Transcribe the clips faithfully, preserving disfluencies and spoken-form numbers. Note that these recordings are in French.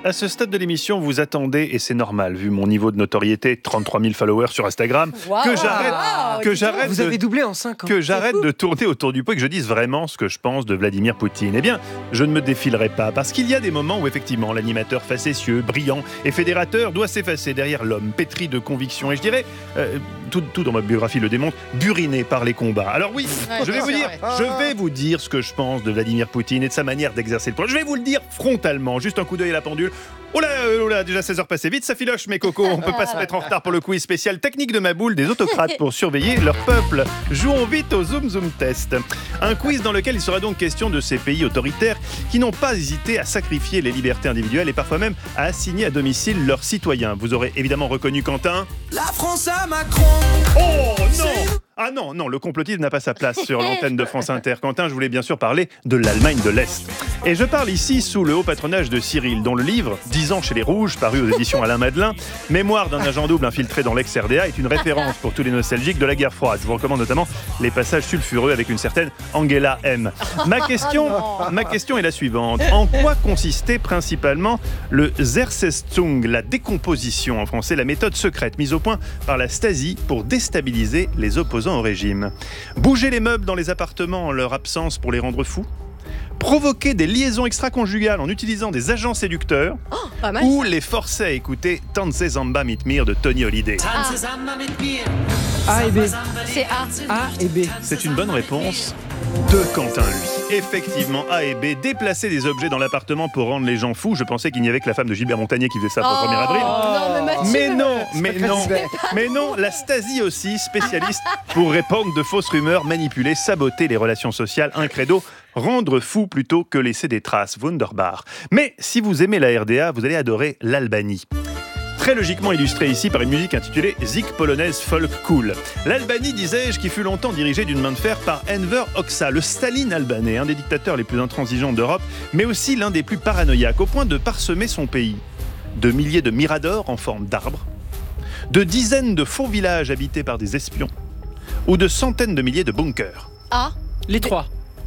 À ce stade de l'émission, vous attendez, et c'est normal, vu mon niveau de notoriété, trente-trois mille followers sur Instagram, wow, que j'arrête, wow, que j'arrête Vous de, avez doublé en cinq ans. que j'arrête de tourner autour du pot et que je dise vraiment ce que je pense de Vladimir Poutine. Eh bien, je ne me défilerai pas, parce qu'il y a des moments où effectivement l'animateur facétieux, brillant et fédérateur doit s'effacer derrière l'homme pétri de convictions. Et je dirais, euh, tout, tout dans ma biographie le démontre, buriné par les combats. Alors oui, Ouais, je vais c'est vous dire, vrai. je vais vous dire ce que je pense de Vladimir Poutine et de sa manière d'exercer le pouvoir. Je vais vous le dire frontalement, juste un coup d'œil à la pendule. Oh là, oh là, déjà seize heures passées vite, ça filoche mes cocos, on peut pas se mettre en retard pour le quiz spécial technique de ma boule des autocrates pour surveiller leur peuple. Jouons vite au Zoom Zoom Test. Un quiz dans lequel il sera donc question de ces pays autoritaires qui n'ont pas hésité à sacrifier les libertés individuelles et parfois même à assigner à domicile leurs citoyens. Vous aurez évidemment reconnu Quentin. La France à Macron. Oh non! Ah non, non, le complotisme n'a pas sa place sur l'antenne de France Inter. Quentin, je voulais bien sûr parler de l'Allemagne de l'Est. Et je parle ici sous le haut patronage de Cyril, dont le livre « dix ans chez les Rouges », paru aux éditions Alain Madelin, mémoire d'un agent double infiltré dans l'ex-R D A, est une référence pour tous les nostalgiques de la guerre froide. Je vous recommande notamment les passages sulfureux avec une certaine Angela M. Ma question, ma question est la suivante. En quoi consistait principalement le Zersetzung, la décomposition en français, la méthode secrète mise au point par la Stasi pour déstabiliser les opposants au régime? Bouger les meubles dans les appartements en leur absence pour les rendre fous? Provoquer des liaisons extra-conjugales en utilisant des agents séducteurs? Oh, pas mal. Ou les forcer à écouter Tanze Samba mit mir de Tony Hallyday? A et B. C'est A. A et B. C'est une bonne réponse de Quentin, lui. Effectivement, A et B, déplacer des objets dans l'appartement pour rendre les gens fous. Je pensais qu'il n'y avait que la femme de Gilbert Montagnier qui faisait ça pour le premier avril. Oh, non, mais Mathieu. Mais non, mais pas non, Christophe. mais non, la Stasi aussi, spécialiste pour répandre de fausses rumeurs, manipuler, saboter les relations sociales, un credo, rendre fou plutôt que laisser des traces, Wunderbar. Mais si vous aimez la R D A, vous allez adorer l'Albanie. Très logiquement illustré ici par une musique intitulée Zik polonaise folk cool. L'Albanie, disais-je, qui fut longtemps dirigée d'une main de fer par Enver Hoxha, le Staline albanais, un des dictateurs les plus intransigeants d'Europe, mais aussi l'un des plus paranoïaques, au point de parsemer son pays de milliers de miradors en forme d'arbres, de dizaines de faux villages habités par des espions, ou de centaines de milliers de bunkers. A. Les trois.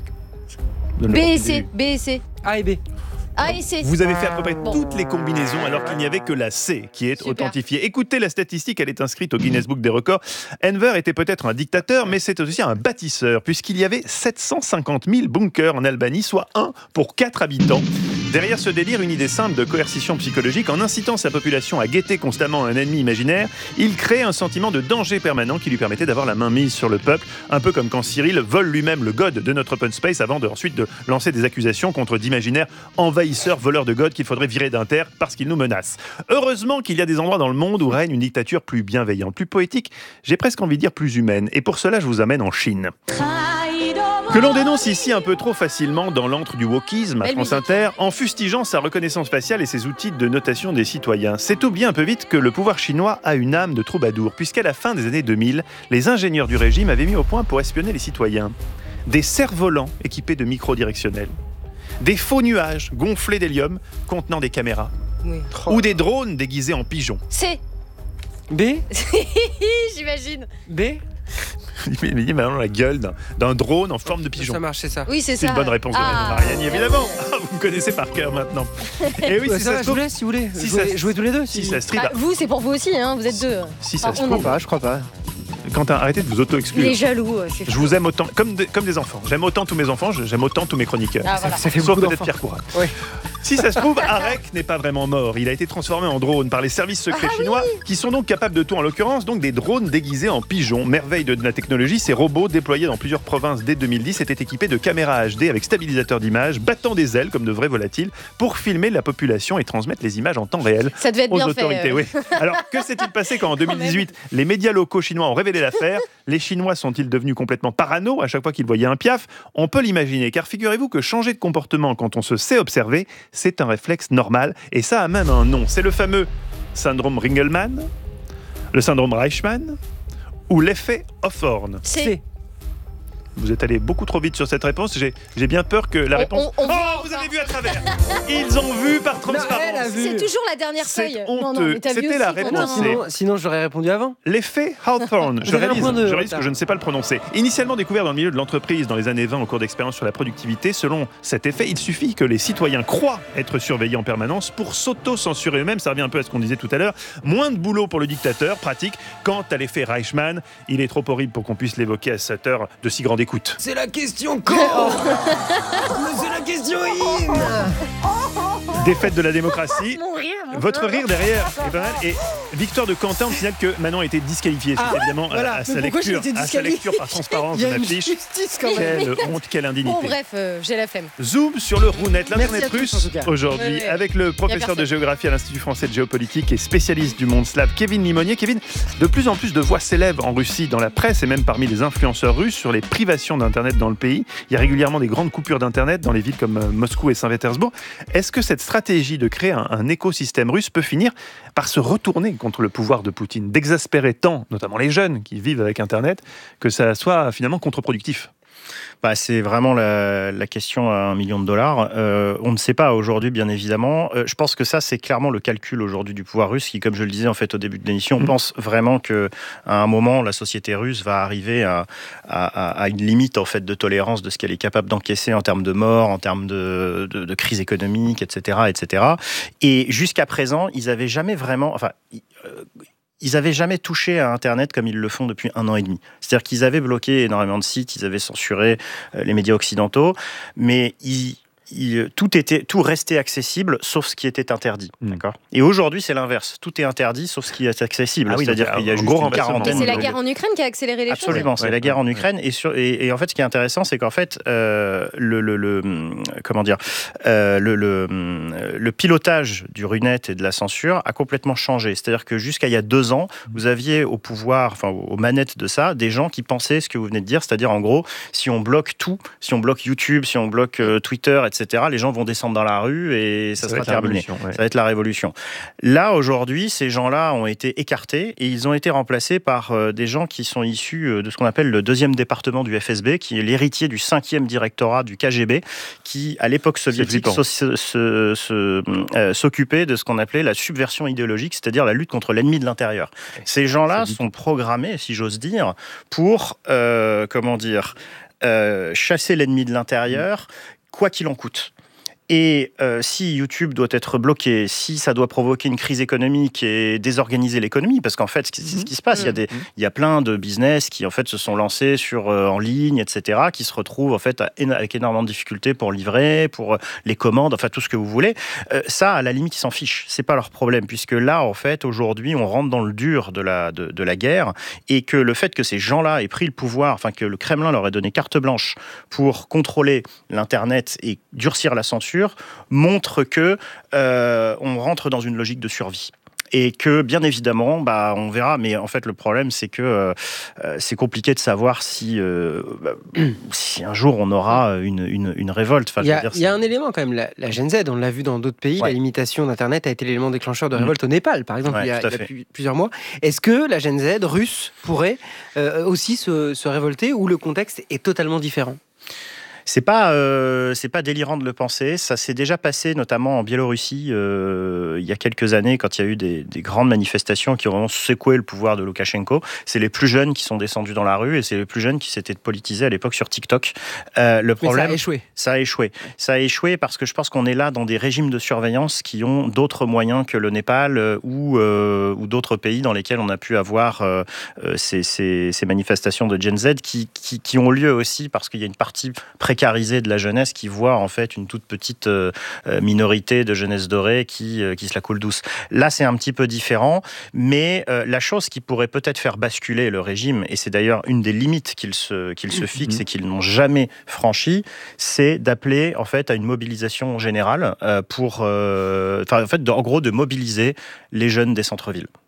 Donne B le et premier C. début. B et C. A et B. A et C. Vous avez fait à peu près Bon. toutes les combinaisons alors qu'il n'y avait que la C qui est Super. authentifiée. Écoutez la statistique, elle est inscrite au Guinness Book des records. Enver était peut-être un dictateur, mais c'est aussi un bâtisseur, puisqu'il y avait sept cent cinquante mille bunkers en Albanie, soit un pour quatre habitants. Derrière ce délire, une idée simple de coercition psychologique, en incitant sa population à guetter constamment un ennemi imaginaire, il crée un sentiment de danger permanent qui lui permettait d'avoir la main mise sur le peuple, un peu comme quand Cyril vole lui-même le god de notre open space avant de ensuite de lancer des accusations contre d'imaginaires envahisseurs, voleurs de god qu'il faudrait virer d'Inter parce qu'ils nous menacent. Heureusement qu'il y a des endroits dans le monde où règne une dictature plus bienveillante, plus poétique, j'ai presque envie de dire plus humaine, et pour cela je vous amène en Chine. Que l'on dénonce ici un peu trop facilement dans l'antre du wokisme à Belle France musique. Inter, en fustigeant sa reconnaissance faciale et ses outils de notation des citoyens. C'est oublier un peu vite que le pouvoir chinois a une âme de troubadour, puisqu'à la fin des années deux mille, les ingénieurs du régime avaient mis au point pour espionner les citoyens des cerfs-volants équipés de micro-directionnels, des faux nuages gonflés d'hélium contenant des caméras, Oui. ou des drones déguisés en pigeons. C. B. J'imagine. B. Il dit maintenant la gueule d'un, d'un drone en forme de pigeon. Ça marche, c'est ça. Oui, c'est C'est ça. une bonne réponse de Ah. Marianne, évidemment. Ah, vous me connaissez par cœur maintenant. Et oui, Ouais, si ça ça va, se je vous trouve, laisse si vous voulez. si jouer, ça- jouer tous les deux. si Si, ça se trouve, Bah, vous, c'est pour vous aussi, hein. Vous êtes deux. si ça se Ah, on Je trouve, crois pas, je crois pas. Quentin, arrêtez de vous auto-exclure. Il est jaloux. euh, c'est Je fou. vous aime autant, comme, de- comme des enfants. J'aime autant tous mes enfants, je- j'aime autant tous mes chroniqueurs. Ah, voilà. Ça fait Sauf beaucoup peut-être d'enfants. Pierre Courage. Oui. Si ça se trouve, Arek n'est pas vraiment mort. Il a été transformé en drone par les services secrets chinois, qui sont donc capables de tout, en l'occurrence, donc des drones déguisés en pigeons. Merveille de la technologie, ces robots déployés dans plusieurs provinces dès deux mille dix étaient équipés de caméras H D avec stabilisateur d'image, battant des ailes comme de vrais volatiles, pour filmer la population et transmettre les images en temps réel. Ça devait être Aux bien autorités, fait. euh. oui. Alors, que s'est-il passé quand en deux mille dix-huit, les médias locaux chinois ont révélé l'affaire? Les Chinois sont-ils devenus complètement parano à chaque fois qu'ils voyaient un piaf? On peut l'imaginer, car figurez-vous que changer de comportement quand on se sait observer, c'est un réflexe normal, et ça a même un nom. C'est le fameux syndrome Ringelmann, le syndrome Reichmann, ou l'effet Hawthorne. C. C. Vous êtes allé beaucoup trop vite sur cette réponse. J'ai, j'ai bien peur que la On- réponse... on- on oh, voit vous enfin. avez vu à travers. Ils ont vu par elle a transparence. vu. C'est toujours la dernière C'est feuille. honteux. Non, non, mais t'as vu C'était aussi, la Quentin. réponse, c'est- Sinon, sinon j'aurais répondu avant. L'effet Hawthorne, je Vous avez un réalise, point de je réalise retard. que je ne sais pas le prononcer. Initialement découvert dans le milieu de l'entreprise dans les années vingt au cours d'expériences sur la productivité, selon cet effet, il suffit que les citoyens croient être surveillés en permanence pour s'auto-censurer eux-mêmes. Ça revient un peu à ce qu'on disait tout à l'heure. Moins de boulot pour le dictateur, pratique. Quant à l'effet Reichmann, il est trop horrible pour qu'on puisse l'évoquer à cette heure de si grande écoute. C'est la question quand c'est la question in. Défaite de la démocratie. Mon rire, mon Votre rire. rire derrière est pas mal. Et victoire de Quentin, on signale que Manon a été disqualifiée. Ah, C'est évidemment voilà. à, à sa Mais pourquoi j'ai lecture, été à sa disqualifié lecture par transparence Il y de a une l'affiche. justice quand même. Quelle honte, quelle indignité. Bon, bref, euh, j'ai la flemme. Zoom sur le Rounette, Merci l'internet à tous, russe en tout cas. aujourd'hui Ouais, ouais. avec le professeur de personne. géographie à l'Institut français de géopolitique et spécialiste du monde slave Kevin Limonier. Kevin, de plus en plus de voix s'élèvent en Russie dans la presse et même parmi les influenceurs russes sur les privations d'internet dans le pays. Il y a régulièrement des grandes coupures d'internet dans les villes comme euh, Moscou et Saint-Pétersbourg. Est-ce que cette stratégie de créer un, un écosystème russe peut finir par se retourner contre le pouvoir de Poutine, d'exaspérer tant, notamment les jeunes qui vivent avec internet, que ça soit finalement contre-productif? Bah, c'est vraiment la, la question à un million de dollars. Euh, on ne sait pas aujourd'hui, bien évidemment. Euh, je pense que ça, c'est clairement le calcul aujourd'hui du pouvoir russe qui, comme je le disais en fait au début de l'émission, on Mmh. pense vraiment que à un moment, la société russe va arriver à, à, à une limite en fait de tolérance de ce qu'elle est capable d'encaisser en termes de morts, en termes de, de, de crise économique, et cetera, et cetera. Et jusqu'à présent, ils avaient jamais vraiment, enfin. Euh, Ils n'avaient jamais touché à Internet comme ils le font depuis un an et demi. C'est-à-dire qu'ils avaient bloqué énormément de sites, ils avaient censuré euh, les médias occidentaux, mais ils, ils, tout, était, tout restait accessible, sauf ce qui était interdit. Mm. D'accord ? Et aujourd'hui, c'est l'inverse. Tout est interdit, sauf ce qui est accessible. Ah oui, C'est-à-dire donc, qu'il y a un juste gros une renversement. quarantaine Mais c'est la de- guerre en Ukraine qui a accéléré les Absolument, choses. c'est Ouais, la guerre en ouais, Ukraine. Et, sur, et, et en fait, ce qui est intéressant, c'est qu'en fait, euh, le, le, le, comment dire, euh, le, le, le pilotage du Runet et de la censure a complètement changé. C'est-à-dire que jusqu'à il y a deux ans, vous aviez au pouvoir, enfin aux manettes de ça, des gens qui pensaient ce que vous venez de dire, c'est-à-dire en gros, si on bloque tout, si on bloque YouTube, si on bloque euh, Twitter, et cetera, les gens vont descendre dans la rue et ça, Ça sera va être la terminé. révolution, ouais. Ça va être la révolution. Là, aujourd'hui, ces gens-là ont été écartés et ils ont été remplacés par euh, des gens qui sont issus euh, de ce qu'on appelle le deuxième département du F S B, qui est l'héritier du cinquième directorat du K G B, qui, à l'époque soviétique, flippant. se- se- se- euh, s'occupait de ce qu'on appelait la subversion idéologique, c'est-à-dire la lutte contre l'ennemi de l'intérieur. Ces gens-là Ça dit sont programmés, si j'ose dire, pour, euh, comment dire, euh, chasser l'ennemi de l'intérieur, quoi qu'il en coûte. Et euh, si YouTube doit être bloqué, si ça doit provoquer une crise économique et désorganiser l'économie, parce qu'en fait, c'est ce qui se passe. Il y a des, il y a plein de business qui en fait se sont lancés sur euh, en ligne, et cetera, qui se retrouvent en fait à, avec énormément de difficultés pour livrer, pour euh, les commandes, enfin tout ce que vous voulez. Euh, ça, à la limite, ils s'en fichent. C'est pas leur problème, puisque là, en fait, aujourd'hui, on rentre dans le dur de la de, de la guerre, et que le fait que ces gens-là aient pris le pouvoir, enfin que le Kremlin leur ait donné carte blanche pour contrôler l'internet et durcir la censure, montre que euh, on rentre dans une logique de survie. Et que, bien évidemment, bah, on verra. Mais en fait, le problème, c'est que euh, c'est compliqué de savoir si, euh, bah, si un jour on aura une, une, une révolte. Enfin, Il y je veux a, dire, il y a c'est- un élément quand même, la, la Gen Z, on l'a vu dans d'autres pays, Ouais. la limitation d'Internet a été l'élément déclencheur de Mhm. révolte au Népal, par exemple, Ouais, il y a, tout à il y a fait. pu- plusieurs mois. Est-ce que la Gen Z russe pourrait euh, aussi se, se révolter ou le contexte est totalement différent ? C'est pas, euh, c'est pas délirant de le penser. Ça s'est déjà passé, notamment en Biélorussie, euh, il y a quelques années, quand il y a eu des, des grandes manifestations qui ont vraiment secoué le pouvoir de Loukachenko. C'est les plus jeunes qui sont descendus dans la rue et c'est les plus jeunes qui s'étaient politisés à l'époque sur TikTok. Euh, le Mais ça problème, a échoué. Ça a échoué. Ça a échoué parce que je pense qu'on est là dans des régimes de surveillance qui ont d'autres moyens que le Népal euh, ou, euh, ou d'autres pays dans lesquels on a pu avoir euh, euh, ces, ces, ces manifestations de Gen Z qui, qui, qui ont lieu aussi parce qu'il y a une partie précarisée de la jeunesse qui voit en fait une toute petite euh, minorité de jeunesse dorée qui, euh, qui se la coule douce. Là, c'est un petit peu différent, mais euh, la chose qui pourrait peut-être faire basculer le régime, et c'est d'ailleurs une des limites qu'ils se, qu'ils se fixent et qu'ils n'ont jamais franchi, c'est d'appeler en fait à une mobilisation générale euh, pour, euh, enfin en fait, de, en gros, de mobiliser les jeunes des centres-villes.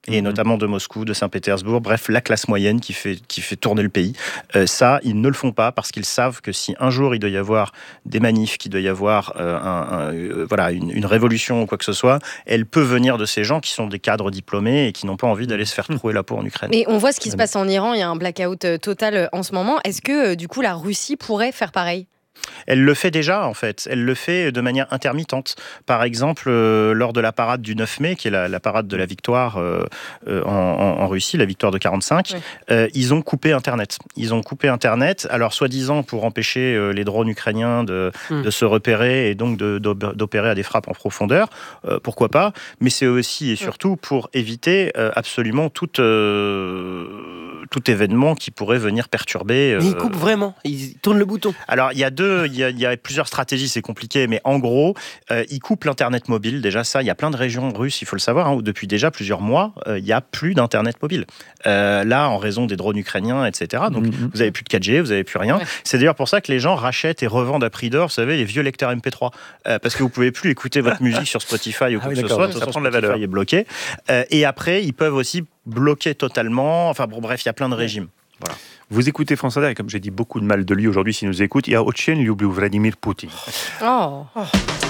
et mmh. notamment de Moscou, de Saint-Pétersbourg, bref, la classe moyenne qui fait, qui fait tourner le pays. Euh, ça, ils ne le font pas parce qu'ils savent que si un jour il doit y avoir des manifs, qu'il doit y avoir euh, un, un, euh, voilà, une, une révolution ou quoi que ce soit, elle peut venir de ces gens qui sont des cadres diplômés et qui n'ont pas envie d'aller se faire trouer la peau en Ukraine. Mais on voit ce qui se passe en Iran, il y a un blackout total en ce moment. Est-ce que du coup la Russie pourrait faire pareil ? Elle le fait déjà, en fait. Elle le fait de manière intermittente. Par exemple, euh, lors de la parade du neuf mai, qui est la, la parade de la victoire euh, euh, en, en, en Russie, la victoire de quarante-cinq, oui. euh, ils ont coupé Internet. Ils ont coupé Internet, alors soi-disant pour empêcher euh, les drones ukrainiens de, mm. de se repérer et donc de, d'opérer à des frappes en profondeur. Euh, pourquoi pas ? Mais c'est aussi et surtout pour éviter euh, absolument tout, euh, tout événement qui pourrait venir perturber... Euh, Mais ils coupent vraiment, ils tournent le bouton. Alors, il y a deux... Il y, a, il y a plusieurs stratégies, c'est compliqué, mais en gros, euh, ils coupent l'Internet mobile. Déjà, ça, il y a plein de régions russes, il faut le savoir, hein, où depuis déjà plusieurs mois, euh, il n'y a plus d'Internet mobile. Euh, là, en raison des drones ukrainiens, et cetera. Donc, mm-hmm. vous n'avez plus de quatre G, vous n'avez plus rien. Ouais. C'est d'ailleurs pour ça que les gens rachètent et revendent à prix d'or, vous savez, les vieux lecteurs M P trois. Euh, parce que vous ne pouvez plus écouter votre musique sur Spotify ou quoi ah, que ce soit. Ça prend de la valeur. Est bloqué. Euh, et après, ils peuvent aussi bloquer totalement. Enfin, bon, bref, il y a plein de régimes. Voilà. Vous écoutez France Inter, et comme j'ai dit beaucoup de mal de lui aujourd'hui, s'il nous écoute, il y a Очень люблю Vladimir Poutine. Oh. oh.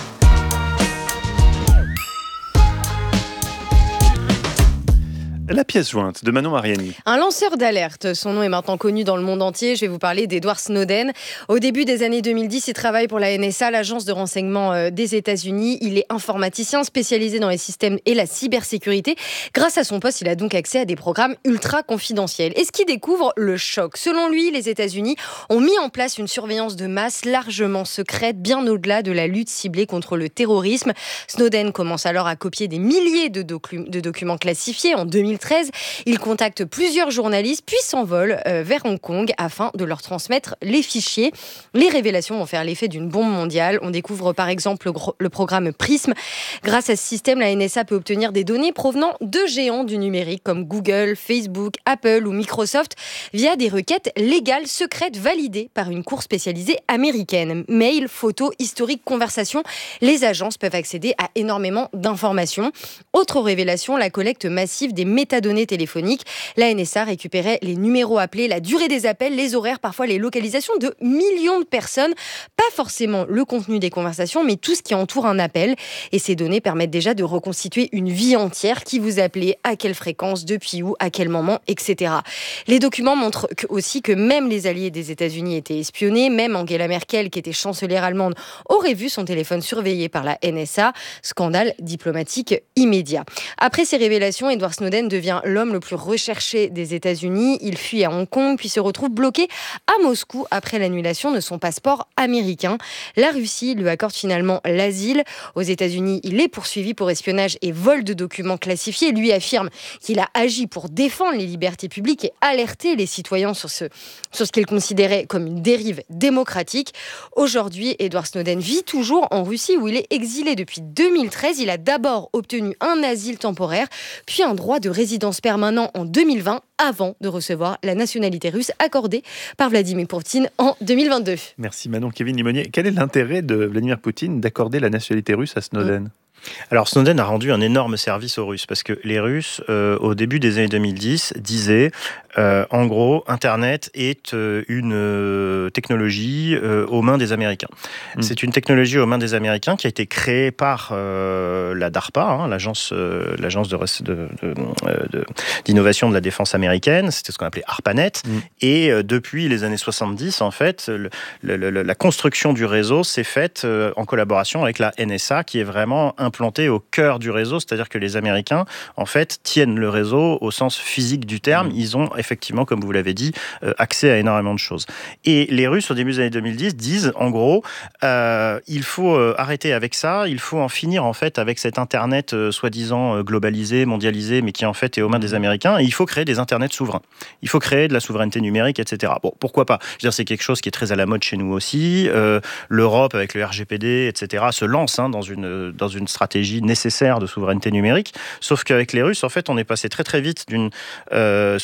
La pièce jointe de Manon Mariani. Un lanceur d'alerte, son nom est maintenant connu dans le monde entier. Je vais vous parler d'Edward Snowden. Au début des années deux mille dix, il travaille pour la N S A, l'agence de renseignement des États-Unis. Il est informaticien spécialisé dans les systèmes et la cybersécurité. Grâce à son poste, il a donc accès à des programmes ultra confidentiels. Et ce qui découvre le choc. Selon lui, les États-Unis ont mis en place une surveillance de masse largement secrète, bien au-delà de la lutte ciblée contre le terrorisme. Snowden commence alors à copier des milliers de, docu- de documents classifiés en deux mille treize. Il contacte plusieurs journalistes puis s'envole euh, vers Hong Kong afin de leur transmettre les fichiers. Les révélations vont faire l'effet d'une bombe mondiale. On découvre par exemple le, gro- le programme Prism. Grâce à ce système, la N S A peut obtenir des données provenant de géants du numérique comme Google, Facebook, Apple ou Microsoft via des requêtes légales secrètes validées par une cour spécialisée américaine. Mails, photos, historiques, conversations, les agences peuvent accéder à énormément d'informations. Autre révélation, la collecte massive des métadonnées téléphoniques. La N S A récupérait les numéros appelés, la durée des appels, les horaires, parfois les localisations de millions de personnes. Pas forcément le contenu des conversations, mais tout ce qui entoure un appel. Et ces données permettent déjà de reconstituer une vie entière, qui vous appelait, à quelle fréquence, depuis où, à quel moment, et cetera. Les documents montrent aussi que même les alliés des États-Unis étaient espionnés, même Angela Merkel, qui était chancelière allemande, aurait vu son téléphone surveillé par la N S A. Scandale diplomatique immédiat. Après ces révélations, Edward Snowden devient l'homme le plus recherché des États-Unis. Il fuit à Hong Kong, puis se retrouve bloqué à Moscou après l'annulation de son passeport américain. La Russie lui accorde finalement l'asile. Aux États-Unis, il est poursuivi pour espionnage et vol de documents classifiés. Lui affirme qu'il a agi pour défendre les libertés publiques et alerter les citoyens sur ce, sur ce qu'il considérait comme une dérive démocratique. Aujourd'hui, Edward Snowden vit toujours en Russie, où il est exilé depuis deux mille treize. Il a d'abord obtenu un asile temporaire, puis un droit de résidence permanent en deux mille vingt, avant de recevoir la nationalité russe accordée par Vladimir Poutine en deux mille vingt-deux. Merci Manon. Kevin Limonier, quel est l'intérêt de Vladimir Poutine d'accorder la nationalité russe à Snowden ? Alors Snowden a rendu un énorme service aux Russes, parce que les Russes, euh, au début des années deux mille dix, disaient euh, en gros, Internet est euh, une euh, technologie euh, aux mains des Américains. Mmh. C'est une technologie aux mains des Américains qui a été créée par euh, la DARPA, hein, l'agence, euh, l'agence de, de, de, de, d'innovation de la défense américaine. C'était ce qu'on appelait ARPANET. Mmh. Et euh, depuis les années soixante-dix, en fait, le, le, le, la construction du réseau s'est faite euh, en collaboration avec la N S A, qui est vraiment un implanté au cœur du réseau, c'est-à-dire que les Américains, en fait, tiennent le réseau au sens physique du terme. Mmh. Ils ont effectivement, comme vous l'avez dit, euh, accès à énormément de choses. Et les Russes, au début des années deux mille dix, disent, en gros, euh, il faut euh, arrêter avec ça, il faut en finir, en fait, avec cet Internet euh, soi-disant euh, globalisé, mondialisé, mais qui, en fait, est aux mains des Américains, et il faut créer des Internets souverains. Il faut créer de la souveraineté numérique, et cetera. Bon, pourquoi pas ? Je veux dire, c'est quelque chose qui est très à la mode chez nous aussi. Euh, L'Europe, avec le R G P D, et cetera, se lance hein, dans une, dans une stratégie nécessaire de souveraineté numérique, sauf qu'avec les Russes, en fait, on est passé très très vite d'une euh, souveraineté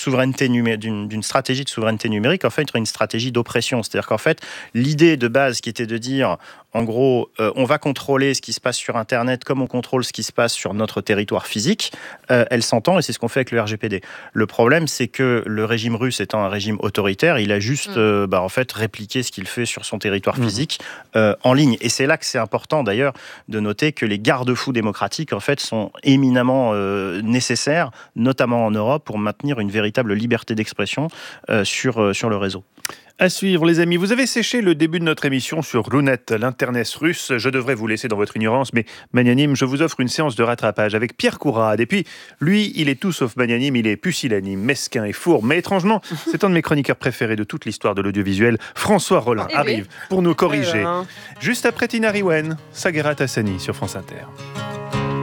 numé- d'une, d'une stratégie de souveraineté numérique, en fait, une stratégie d'oppression. C'est-à-dire qu'en fait, l'idée de base qui était de dire, en gros, euh, on va contrôler ce qui se passe sur Internet comme on contrôle ce qui se passe sur notre territoire physique, euh, elle s'entend et c'est ce qu'on fait avec le R G P D. Le problème, c'est que le régime russe étant un régime autoritaire, il a juste mmh. euh, bah, en fait, répliqué ce qu'il fait sur son territoire mmh. physique euh, en ligne. Et c'est là que c'est important d'ailleurs de noter que les garde-fous démocratiques en fait, sont éminemment euh, nécessaires, notamment en Europe, pour maintenir une véritable liberté d'expression euh, sur, euh, sur le réseau. À suivre, les amis. Vous avez séché le début de notre émission sur Runet, l'Internet russe. Je devrais vous laisser dans votre ignorance, mais magnanime, je vous offre une séance de rattrapage avec Pierre Courade. Et puis, lui, il est tout sauf magnanime, il est pusillanime, mesquin et fourbe. Mais étrangement, c'est un de mes chroniqueurs préférés de toute l'histoire de l'audiovisuel. François Rollin arrive pour nous corriger. Juste après Tina Riwen, Saguerat Hassani sur France Inter.